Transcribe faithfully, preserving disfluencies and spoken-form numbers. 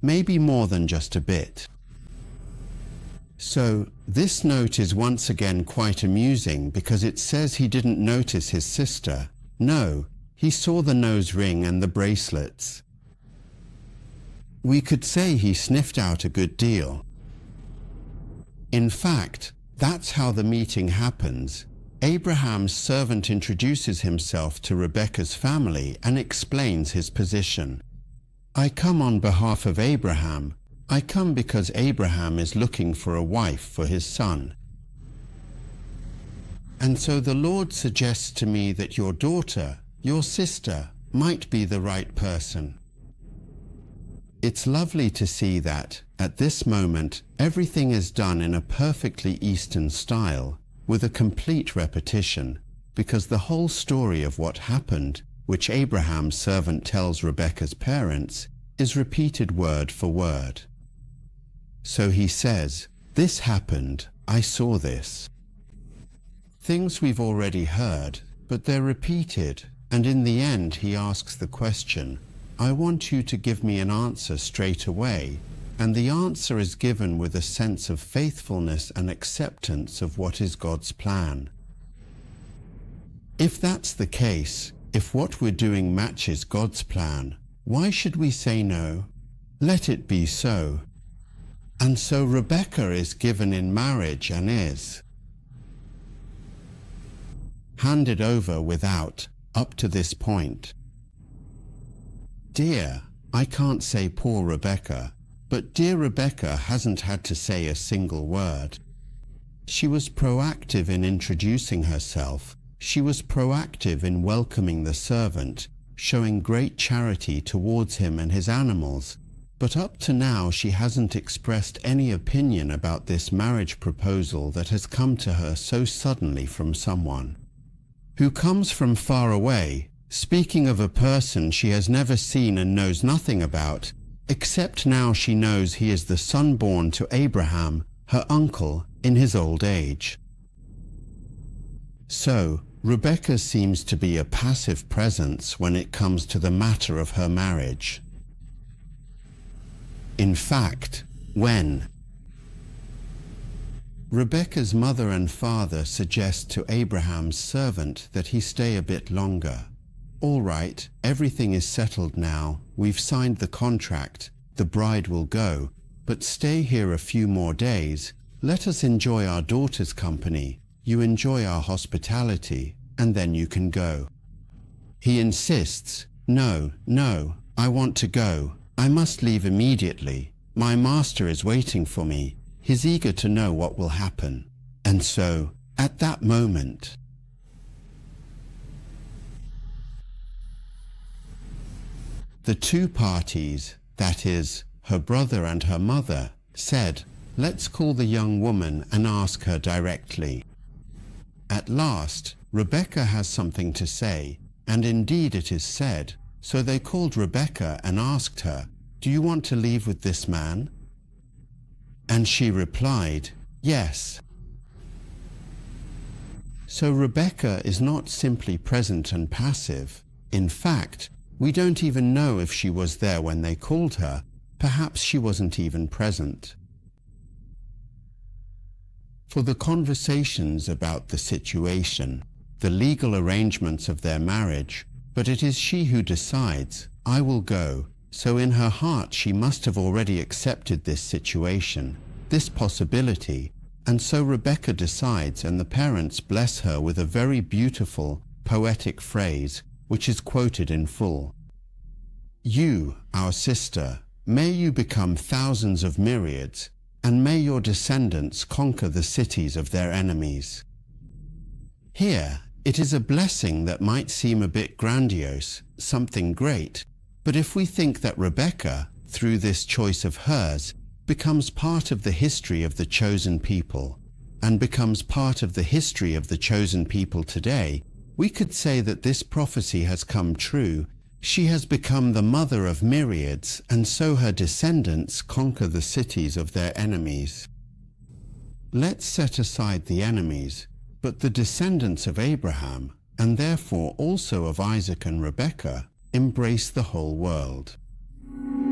maybe more than just a bit. So, this note is once again quite amusing because it says he didn't notice his sister. No, he saw the nose ring and the bracelets. We could say he sniffed out a good deal. In fact, that's how the meeting happens. Abraham's servant introduces himself to Rebekah's family and explains his position. I come on behalf of Abraham. I come because Abraham is looking for a wife for his son. And so the Lord suggests to me that your daughter, your sister, might be the right person. It's lovely to see that, at this moment, everything is done in a perfectly Eastern style, with a complete repetition, because the whole story of what happened, which Abraham's servant tells Rebekah's parents, is repeated word for word. So he says, "This happened, I saw this." Things we've already heard, but they're repeated, and in the end he asks the question, I want you to give me an answer straight away, and the answer is given with a sense of faithfulness and acceptance of what is God's plan. If that's the case, if what we're doing matches God's plan, why should we say no? Let it be so. And so Rebekah is given in marriage and is handed over without, up to this point. Dear, I can't say poor Rebekah, but dear Rebekah hasn't had to say a single word. She was proactive in introducing herself. She was proactive in welcoming the servant, showing great charity towards him and his animals. But up to now she hasn't expressed any opinion about this marriage proposal that has come to her so suddenly from someone who comes from far away, speaking of a person she has never seen and knows nothing about, except now she knows he is the son born to Abraham, her uncle, in his old age. So, Rebekah seems to be a passive presence when it comes to the matter of her marriage. In fact, when Rebekah's mother and father suggest to Abraham's servant that he stay a bit longer. All right, everything is settled now, we've signed the contract, the bride will go, but stay here a few more days, let us enjoy our daughter's company, you enjoy our hospitality, and then you can go. He insists, no, no, I want to go, I must leave immediately, my master is waiting for me, he's eager to know what will happen. And so, at that moment, the two parties, that is, her brother and her mother, said, let's call the young woman and ask her directly. At last, Rebekah has something to say, and indeed it is said, so they called Rebekah and asked her, do you want to leave with this man? And she replied, yes. So Rebekah is not simply present and passive. In fact, we don't even know if she was there when they called her. Perhaps she wasn't even present. For the conversations about the situation, the legal arrangements of their marriage, but it is she who decides, I will go. So in her heart she must have already accepted this situation, this possibility, and so Rebekah decides, and the parents bless her with a very beautiful, poetic phrase, which is quoted in full. You, our sister, may you become thousands of myriads, and may your descendants conquer the cities of their enemies. Here, it is a blessing that might seem a bit grandiose, something great, but if we think that Rebekah, through this choice of hers, becomes part of the history of the chosen people, and becomes part of the history of the chosen people today, we could say that this prophecy has come true. She has become the mother of myriads, and so her descendants conquer the cities of their enemies. Let's set aside the enemies, but the descendants of Abraham, and therefore also of Isaac and Rebekah, embrace the whole world.